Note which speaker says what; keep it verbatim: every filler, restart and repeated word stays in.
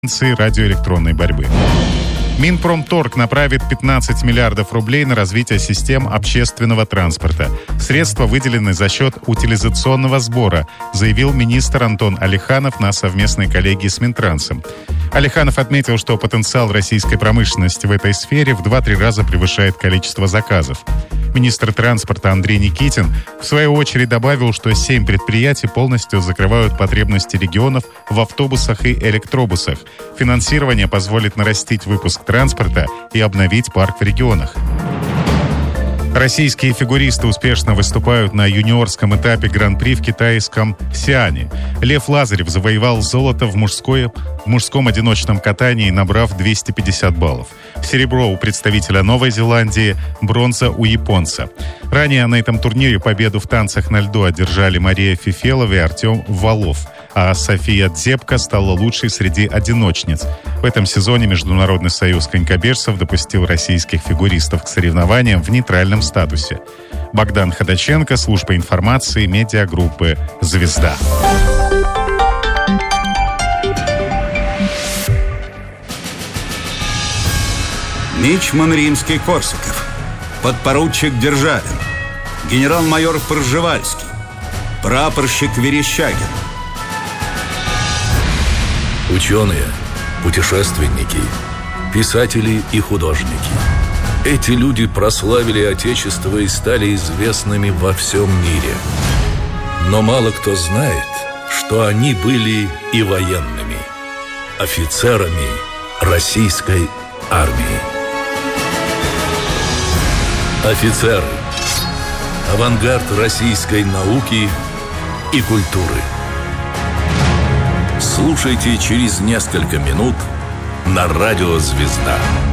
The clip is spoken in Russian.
Speaker 1: радиоэлектронной борьбы. Минпромторг направит пятнадцать миллиардов рублей на развитие систем общественного транспорта. Средства выделены за счет утилизационного сбора, заявил министр Антон Алиханов на совместной коллегии с Минтрансом. Алиханов отметил, что потенциал российской промышленности в этой сфере в два-три раза превышает количество заказов. Министр транспорта Андрей Никитин в свою очередь добавил, что семь предприятий полностью закрывают потребности регионов в автобусах и электробусах. Финансирование позволит нарастить выпуск транспорта и обновить парк в регионах. Российские фигуристы успешно выступают на юниорском этапе Гран-при в китайском Сиане. Лев Лазарев завоевал золото в, мужской, в мужском одиночном катании, набрав двести пятьдесят баллов. Серебро у представителя Новой Зеландии, бронза у японца. Ранее на этом турнире победу в танцах на льду одержали Мария Фефелова и Артем Валов, а София Дзепко стала лучшей среди одиночниц. В этом сезоне Международный союз конькобежцев допустил российских фигуристов к соревнованиям в нейтральном статусе. Богдан Ходаченко, служба информации, медиагруппы «Звезда».
Speaker 2: Мичман Римский-Корсаков, подпоручик Державин, генерал-майор Пржевальский, прапорщик Верещагин.
Speaker 3: Ученые, путешественники, писатели и художники. Эти люди прославили Отечество и стали известными во всем мире. Но мало кто знает, что они были и военными, офицерами российской армии. Офицеры. Авангард российской науки и культуры. Слушайте через несколько минут на радио «Звезда».